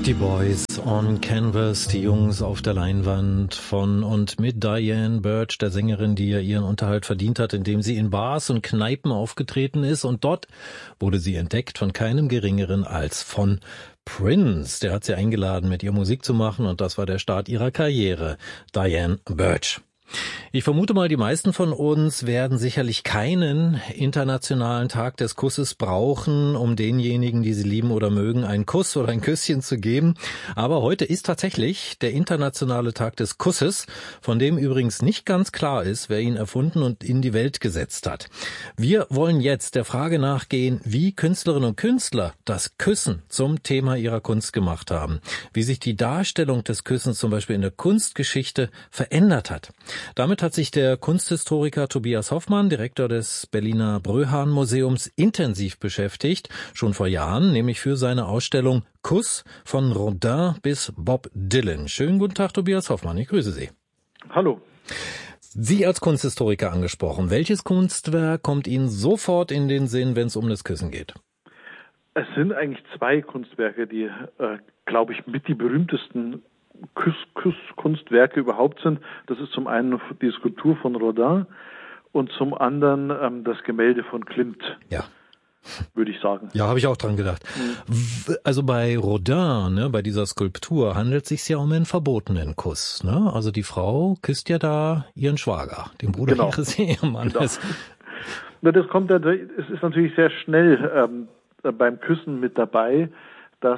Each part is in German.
Die Boys on Canvas, die Jungs auf der Leinwand von und mit Diane Birch, der Sängerin, die ja ihren Unterhalt verdient hat, indem sie in Bars und Kneipen aufgetreten ist. Und dort wurde sie entdeckt von keinem Geringeren als von Prince. Der hat sie eingeladen, mit ihr Musik zu machen, und das war der Start ihrer Karriere. Diane Birch. Ich vermute mal, die meisten von uns werden sicherlich keinen internationalen Tag des Kusses brauchen, um denjenigen, die sie lieben oder mögen, einen Kuss oder ein Küsschen zu geben. Aber heute ist tatsächlich der internationale Tag des Kusses, von dem übrigens nicht ganz klar ist, wer ihn erfunden und in die Welt gesetzt hat. Wir wollen jetzt der Frage nachgehen, wie Künstlerinnen und Künstler das Küssen zum Thema ihrer Kunst gemacht haben, wie sich die Darstellung des Küssens zum Beispiel in der Kunstgeschichte verändert hat. Damit hat sich der Kunsthistoriker Tobias Hoffmann, Direktor des Berliner Bröhan-Museums, intensiv beschäftigt, schon vor Jahren, nämlich für seine Ausstellung Kuss von Rodin bis Bob Dylan. Schönen guten Tag, Tobias Hoffmann, ich grüße Sie. Hallo. Sie als Kunsthistoriker angesprochen. Welches Kunstwerk kommt Ihnen sofort in den Sinn, wenn es um das Küssen geht? Es sind eigentlich zwei Kunstwerke, die, glaube ich, mit die berühmtesten Kunstwerke überhaupt sind. Das ist zum einen die Skulptur von Rodin und zum anderen das Gemälde von Klimt. Ja. Würde ich sagen. Ja, habe ich auch dran gedacht. Also bei Rodin, bei dieser Skulptur, handelt es sich ja um einen verbotenen Kuss. Ne? Also die Frau küsst ja da ihren Schwager, den Bruder ihres Ehemannes. Genau. Das kommt, es ist natürlich sehr schnell beim Küssen mit dabei, dass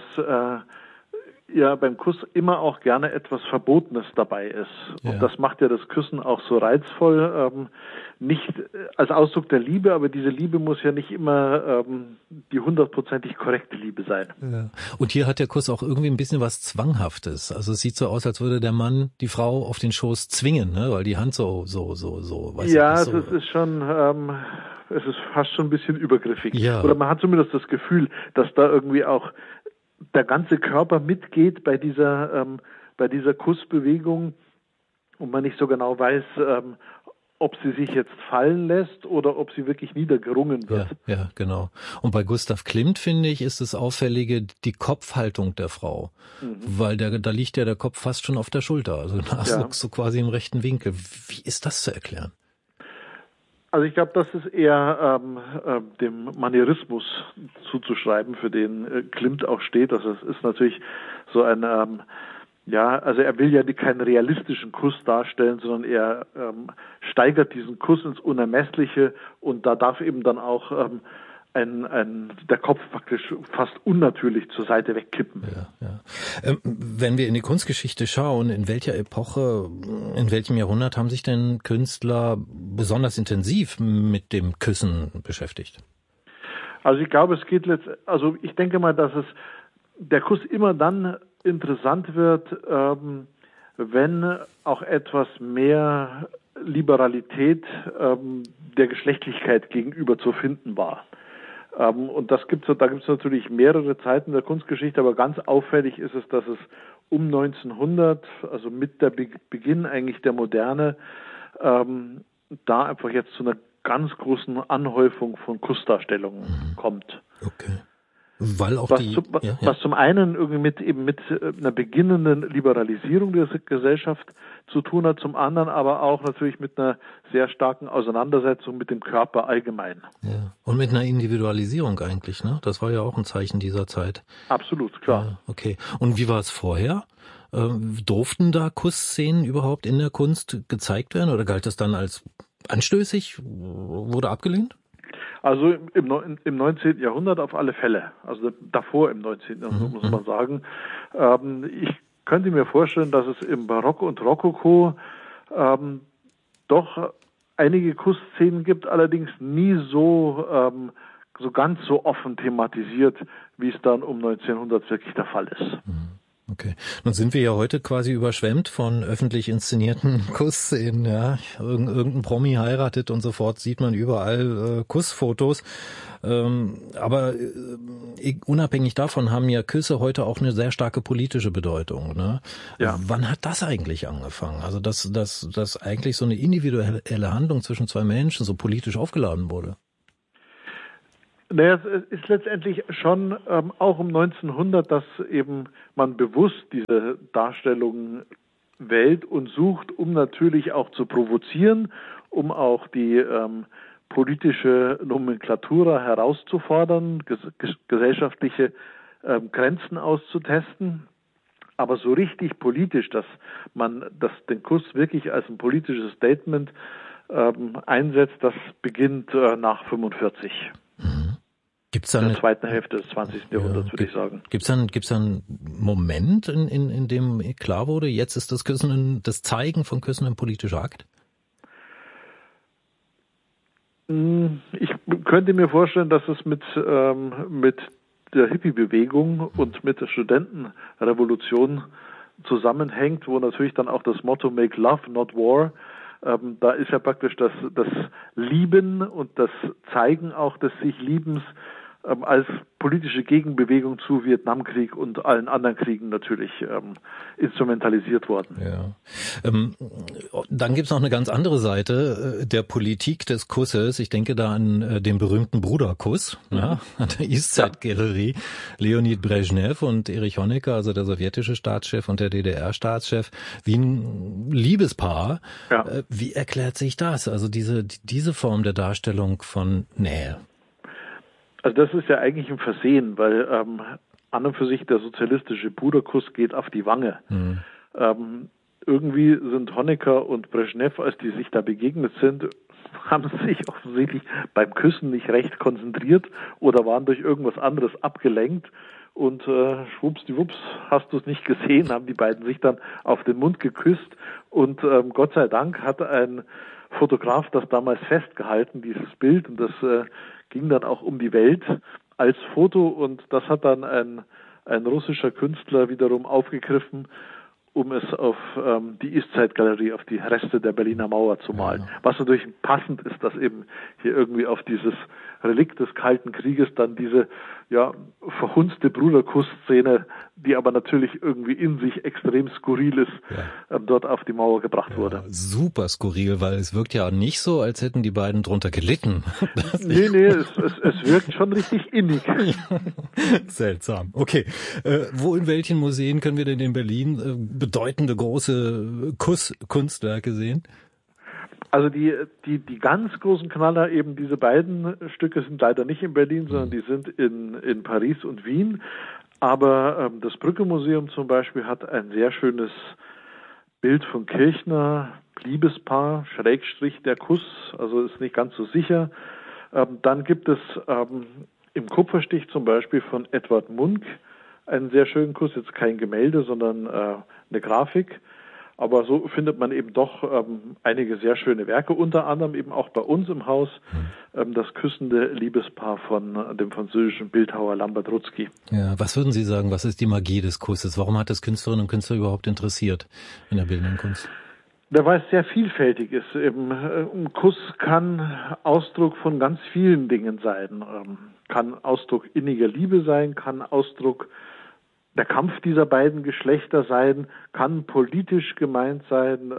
ja beim Kuss immer auch gerne etwas Verbotenes dabei ist. Ja. Und das macht ja das Küssen auch so reizvoll. Nicht als Ausdruck der Liebe, aber diese Liebe muss ja nicht immer die 100% korrekte Liebe sein. Ja. Und hier hat der Kuss auch irgendwie ein bisschen was Zwanghaftes. Also es sieht so aus, als würde der Mann die Frau auf den Schoß zwingen, ne? Weil die Hand so. Ja, es ist schon, es ist fast schon ein bisschen übergriffig. Ja. Oder man hat zumindest das Gefühl, dass da irgendwie auch der ganze Körper mitgeht bei dieser Kussbewegung und man nicht so genau weiß, ob sie sich jetzt fallen lässt oder ob sie wirklich niedergerungen wird. Ja, genau. Und bei Gustav Klimt, finde ich, ist das Auffällige die Kopfhaltung der Frau, weil da liegt ja der Kopf fast schon auf der Schulter, also so quasi im rechten Winkel. Wie ist das zu erklären? Also ich glaube, das ist eher dem Manierismus zuzuschreiben, für den Klimt auch steht. Also es ist natürlich so ein, also er will ja keinen realistischen Kuss darstellen, sondern er steigert diesen Kuss ins Unermessliche und da darf eben dann auch der Kopf praktisch fast unnatürlich zur Seite wegkippen. Ja. Wenn wir in die Kunstgeschichte schauen, in welcher Epoche, in welchem Jahrhundert haben sich denn Künstler besonders intensiv mit dem Küssen beschäftigt? Also ich glaube, ich denke mal, dass der Kuss immer dann interessant wird, wenn auch etwas mehr Liberalität der Geschlechtlichkeit gegenüber zu finden war. Und da gibt's natürlich mehrere Zeiten der Kunstgeschichte, aber ganz auffällig ist es, dass es um 1900, also mit der Beginn eigentlich der Moderne, da einfach jetzt zu einer ganz großen Anhäufung von Kussdarstellungen kommt. Okay. Weil auch was zum einen irgendwie mit einer beginnenden Liberalisierung der Gesellschaft zu tun hat, zum anderen aber auch natürlich mit einer sehr starken Auseinandersetzung mit dem Körper allgemein. Ja. Und mit einer Individualisierung eigentlich, ne? Das war ja auch ein Zeichen dieser Zeit. Absolut, klar. Ja, okay. Und wie war es vorher? Durften da Kussszenen überhaupt in der Kunst gezeigt werden oder galt das dann als anstößig? Wurde abgelehnt? Also im 19. Jahrhundert auf alle Fälle. Also davor im 19. Jahrhundert muss man sagen. Ich könnte mir vorstellen, dass es im Barock und Rokoko doch einige Kussszenen gibt, allerdings nie so ganz so offen thematisiert, wie es dann um 1900 wirklich der Fall ist. Okay. Nun sind wir ja heute quasi überschwemmt von öffentlich inszenierten Kussszenen, ja. Irgendein Promi heiratet und sofort sieht man überall Kussfotos. Aber unabhängig davon haben ja Küsse heute auch eine sehr starke politische Bedeutung, ne? Ja. Wann hat das eigentlich angefangen? Also, dass eigentlich so eine individuelle Handlung zwischen zwei Menschen so politisch aufgeladen wurde? Naja, es ist letztendlich schon auch um 1900, dass eben man bewusst diese Darstellung wählt und sucht, um natürlich auch zu provozieren, um auch die politische Nomenklatura herauszufordern, gesellschaftliche Grenzen auszutesten. Aber so richtig politisch, dass man den Kuss wirklich als ein politisches Statement einsetzt, das beginnt nach 45. Gibt's in der zweiten Hälfte des 20. Jahrhunderts, würde ich sagen. Gibt's einen Moment, in dem klar wurde, jetzt ist das Zeigen von Küssen ein politischer Akt? Ich könnte mir vorstellen, dass es mit der Hippie-Bewegung und mit der Studentenrevolution zusammenhängt, wo natürlich dann auch das Motto Make Love, not War, da ist ja praktisch das Lieben und das Zeigen auch des sich Liebens als politische Gegenbewegung zu Vietnamkrieg und allen anderen Kriegen natürlich instrumentalisiert worden. Ja. Dann gibt's noch eine ganz andere Seite der Politik des Kusses. Ich denke da an den berühmten Bruderkuss an der Eastside Gallery. Leonid Brezhnev und Erich Honecker, also der sowjetische Staatschef und der DDR-Staatschef, wie ein Liebespaar. Ja. Wie erklärt sich das? Also diese Form der Darstellung von Nähe? Also das ist ja eigentlich ein Versehen, weil an und für sich der sozialistische Bruderkuss geht auf die Wange. Irgendwie sind Honecker und Brezhnev, als die sich da begegnet sind, haben sich offensichtlich beim Küssen nicht recht konzentriert oder waren durch irgendwas anderes abgelenkt. Und schwuppsdiwupps, hast du es nicht gesehen, haben die beiden sich dann auf den Mund geküsst. Und Gott sei Dank hat ein Fotograf das damals festgehalten, dieses Bild, und das ging dann auch um die Welt als Foto, und das hat dann ein russischer Künstler wiederum aufgegriffen, um es auf die Eastside Galerie, auf die Reste der Berliner Mauer zu malen. Ja. Was natürlich passend ist, dass eben hier irgendwie auf dieses Relikt des Kalten Krieges dann diese verhunzte Bruderkuss-Szene, die aber natürlich irgendwie in sich extrem skurril ist, dort auf die Mauer gebracht wurde. Super skurril, weil es wirkt ja nicht so, als hätten die beiden drunter gelitten. Nee, es wirkt schon richtig innig. Seltsam. Okay. In welchen Museen können wir denn in Berlin bedeutende große Kusskunstwerke sehen? Also die ganz großen Knaller, eben diese beiden Stücke, sind leider nicht in Berlin, sondern die sind in Paris und Wien. Aber das Brücke-Museum zum Beispiel hat ein sehr schönes Bild von Kirchner, Liebespaar, Schrägstrich der Kuss, also ist nicht ganz so sicher. Dann gibt es im Kupferstich zum Beispiel von Edward Munch einen sehr schönen Kuss, jetzt kein Gemälde, sondern eine Grafik. Aber so findet man eben doch einige sehr schöne Werke, unter anderem eben auch bei uns im Haus das küssende Liebespaar von dem französischen Bildhauer Lambert Rutzky. Ja, was würden Sie sagen, was ist die Magie des Kusses? Warum hat es Künstlerinnen und Künstler überhaupt interessiert in der bildenden Kunst? Weil es sehr vielfältig ist. Eben, ein Kuss kann Ausdruck von ganz vielen Dingen sein. Kann Ausdruck inniger Liebe sein, kann Ausdruck der Kampf dieser beiden Geschlechter sein, kann politisch gemeint sein.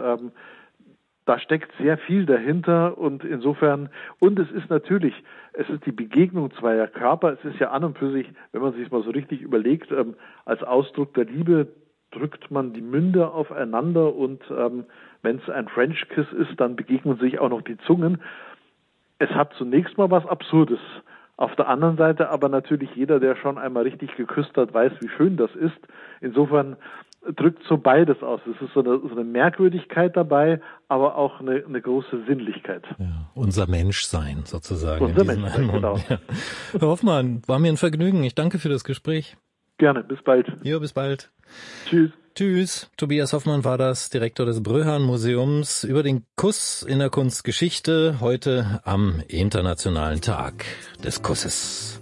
Da steckt sehr viel dahinter, und insofern, und es ist die Begegnung zweier Körper. Es ist ja an und für sich, wenn man sich mal so richtig überlegt, als Ausdruck der Liebe drückt man die Münder aufeinander, und wenn es ein French Kiss ist, dann begegnen sich auch noch die Zungen. Es hat zunächst mal was Absurdes. Auf der anderen Seite aber natürlich jeder, der schon einmal richtig geküsst hat, weiß, wie schön das ist. Insofern drückt so beides aus. Es ist so eine Merkwürdigkeit dabei, aber auch eine große Sinnlichkeit. Ja, unser Menschsein sozusagen. Unser Menschsein, genau. Ja. Herr Hoffmann, war mir ein Vergnügen. Ich danke für das Gespräch. Gerne, bis bald. Ja, bis bald. Tschüss. Tschüss. Tobias Hoffmann war das, Direktor des Bröhan-Museums, über den Kuss in der Kunstgeschichte, heute am Internationalen Tag des Kusses.